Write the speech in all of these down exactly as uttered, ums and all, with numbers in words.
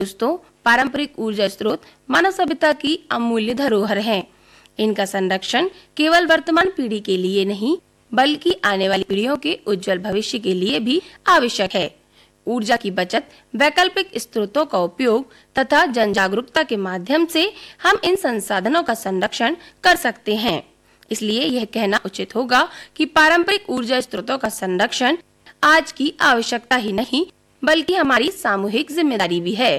दोस्तों, पारंपरिक ऊर्जा स्रोत मानव सभ्यता की अमूल्य धरोहर हैं। इनका संरक्षण केवल वर्तमान पीढ़ी के लिए नहीं, बल्कि आने वाली पीढ़ियों के उज्जवल भविष्य के लिए भी आवश्यक है। ऊर्जा की बचत, वैकल्पिक स्रोतों का उपयोग तथा जन जागरूकता के माध्यम से हम इन संसाधनों का संरक्षण कर सकते हैं। इसलिए यह कहना उचित होगा कि पारंपरिक ऊर्जा स्रोतों का संरक्षण आज की आवश्यकता ही नहीं, बल्कि हमारी सामूहिक जिम्मेदारी भी है।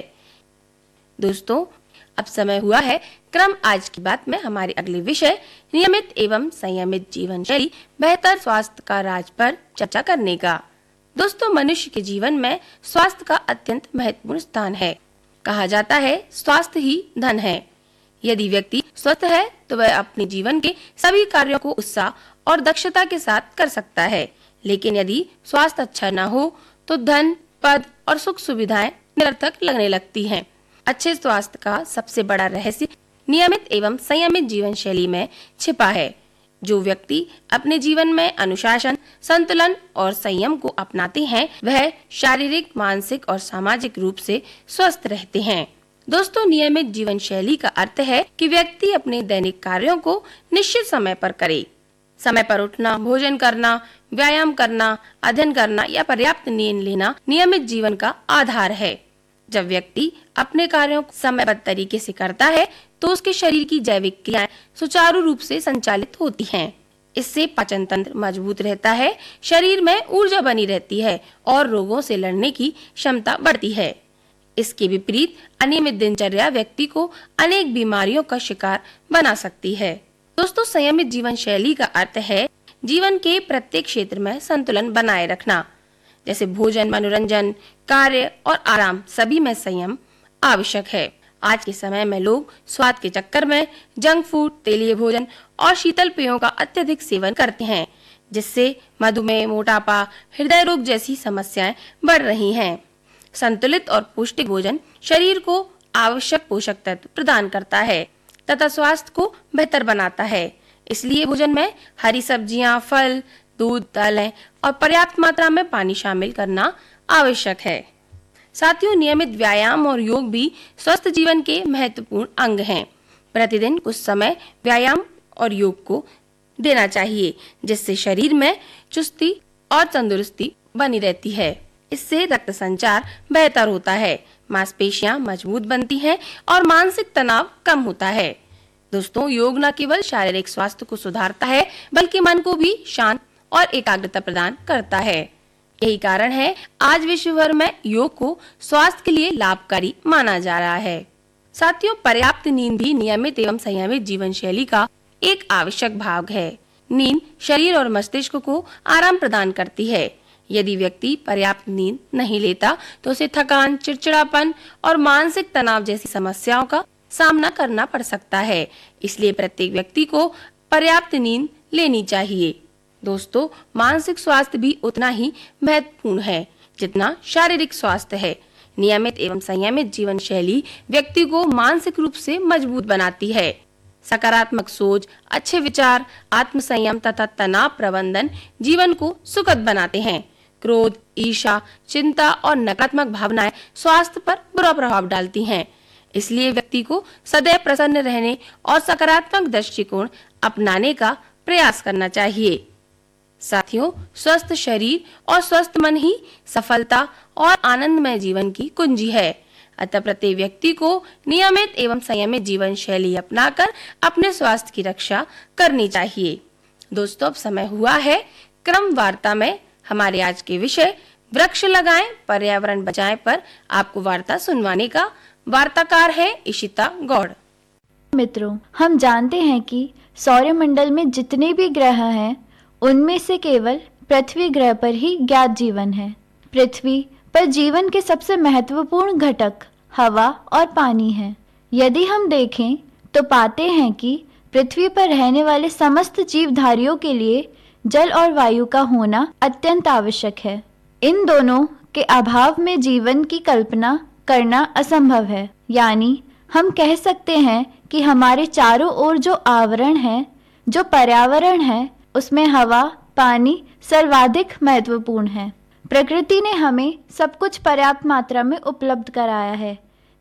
दोस्तों, अब समय हुआ है क्रम आज की बात में हमारे अगले विषय नियमित एवं संयमित जीवन शैली बेहतर स्वास्थ्य का राज पर चर्चा करने का। दोस्तों, मनुष्य के जीवन में स्वास्थ्य का अत्यंत महत्वपूर्ण स्थान है। कहा जाता है स्वास्थ्य ही धन है। यदि व्यक्ति स्वस्थ है तो वह अपने जीवन के सभी कार्यों को उत्साह और दक्षता के साथ कर सकता है। लेकिन यदि स्वास्थ्य अच्छा न हो तो धन, पद और सुख सुविधाएं निरर्थक लगने लगती हैं। अच्छे स्वास्थ्य का सबसे बड़ा रहस्य नियमित एवं संयमित जीवन शैली में छिपा है। जो व्यक्ति अपने जीवन में अनुशासन, संतुलन और संयम को अपनाते हैं, वह शारीरिक, मानसिक और सामाजिक रूप से स्वस्थ रहते हैं। दोस्तों, नियमित जीवन शैली का अर्थ है कि व्यक्ति अपने दैनिक कार्यों को निश्चित समय पर करे। समय पर उठना, भोजन करना, व्यायाम करना, अध्ययन करना या पर्याप्त नींद लेना नियमित जीवन का आधार है। जब व्यक्ति अपने कार्यों को समयबद्ध तरीके से करता है तो उसके शरीर की जैविक क्रियाएं सुचारू रूप से संचालित होती हैं। इससे पाचन तंत्र मजबूत रहता है, शरीर में ऊर्जा बनी रहती है और रोगों से लड़ने की क्षमता बढ़ती है। इसके विपरीत अनियमित दिनचर्या व्यक्ति को अनेक बीमारियों का शिकार बना सकती है। दोस्तों, संयमित जीवन शैली का अर्थ है जीवन के प्रत्येक क्षेत्र में संतुलन बनाए रखना। जैसे भोजन, मनोरंजन, कार्य और आराम, सभी में संयम आवश्यक है। आज के समय में लोग स्वाद के चक्कर में जंक फूड, तेलीय भोजन और शीतल पेयों का अत्यधिक सेवन करते हैं, जिससे मधुमेह, मोटापा, हृदय रोग जैसी समस्याएं बढ़ रही हैं। संतुलित और पौष्टिक भोजन शरीर को आवश्यक पोषक तत्व प्रदान करता है तथा स्वास्थ्य को बेहतर बनाता है। इसलिए भोजन में हरी सब्जियां, फल, दूध, दालें और पर्याप्त मात्रा में पानी शामिल करना आवश्यक है। साथियों, नियमित व्यायाम और योग भी स्वस्थ जीवन के महत्वपूर्ण अंग हैं। प्रतिदिन कुछ समय व्यायाम और योग को देना चाहिए, जिससे शरीर में चुस्ती और तंदुरुस्ती बनी रहती है। इससे रक्त संचार बेहतर होता है, मांसपेशियां मजबूत बनती हैं और मानसिक तनाव कम होता है। दोस्तों, योग न केवल शारीरिक स्वास्थ्य को सुधारता है, बल्कि मन को भी शांत और एकाग्रता प्रदान करता है। यही कारण है आज विश्व भर में योग को स्वास्थ्य के लिए लाभकारी माना जा रहा है। साथियों, पर्याप्त नींद भी नियमित एवं संयमित जीवन शैली का एक आवश्यक भाग है। नींद शरीर और मस्तिष्क को आराम प्रदान करती है। यदि व्यक्ति पर्याप्त नींद नहीं लेता तो उसे थकान, चिड़चिड़ापन और मानसिक तनाव जैसी समस्याओं का सामना करना पड़ सकता है। इसलिए प्रत्येक व्यक्ति को पर्याप्त नींद लेनी चाहिए। दोस्तों, मानसिक स्वास्थ्य भी उतना ही महत्वपूर्ण है जितना शारीरिक स्वास्थ्य है। नियमित एवं संयमित जीवन शैली व्यक्ति को मानसिक रूप से मजबूत बनाती है। सकारात्मक सोच, अच्छे विचार, आत्मसंयम तथा तनाव प्रबंधन जीवन को सुखद बनाते हैं। क्रोध, ईर्ष्या, चिंता और नकारात्मक भावनाएं स्वास्थ्य पर बुरा प्रभाव डालती हैं। इसलिए व्यक्ति को सदैव प्रसन्न रहने और सकारात्मक दृष्टिकोण अपनाने का प्रयास करना चाहिए। साथियों, स्वस्थ शरीर और स्वस्थ मन ही सफलता और आनंदमय जीवन की कुंजी है। अतः प्रत्येक व्यक्ति को नियमित एवं संयमित जीवन शैली अपनाकर अपने स्वास्थ्य की रक्षा करनी चाहिए। दोस्तों, अब समय हुआ है क्रम वार्ता में हमारे आज के विषय वृक्ष लगाएं, पर्यावरण बचाएं पर आपको वार्ता सुनवाने का। वार्ताकार है इशिता गौड़। मित्रों, हम जानते हैं कि सौरमंडल में जितने भी ग्रह हैं, उनमें से केवल पृथ्वी ग्रह पर ही ज्ञात जीवन है। पृथ्वी पर जीवन के सबसे महत्वपूर्ण घटक हवा और पानी है। यदि हम देखें तो पाते हैं कि पृथ्वी पर रहने वाले समस्त जीवधारियों के लिए जल और वायु का होना अत्यंत आवश्यक है। इन दोनों के अभाव में जीवन की कल्पना करना असंभव है। यानी हम कह सकते हैं कि हमारे चारों ओर जो आवरण है, जो पर्यावरण है, उसमें हवा, पानी सर्वाधिक महत्वपूर्ण है। प्रकृति ने हमें सब कुछ पर्याप्त मात्रा में उपलब्ध कराया है,